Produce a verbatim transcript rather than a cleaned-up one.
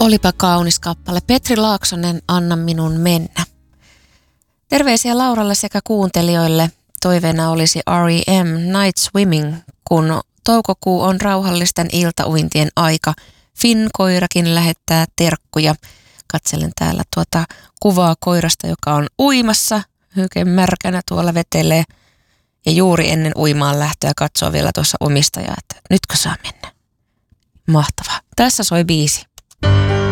Olipa kaunis kappale. Petri Laaksonen, Anna minun mennä. Terveisiä Lauralle sekä kuuntelijoille. Toiveena olisi R E M Night Swimming, kun toukokuu on rauhallisten iltauintien aika. Finn koirakin lähettää terkkuja. Katselen täällä tuota kuvaa koirasta, joka on uimassa. Oikein märkänä tuolla vetelee. Ja juuri ennen uimaan lähtöä katsoo vielä tuossa omistajaa, että nytkö saa mennä. Mahtavaa. Tässä soi biisi.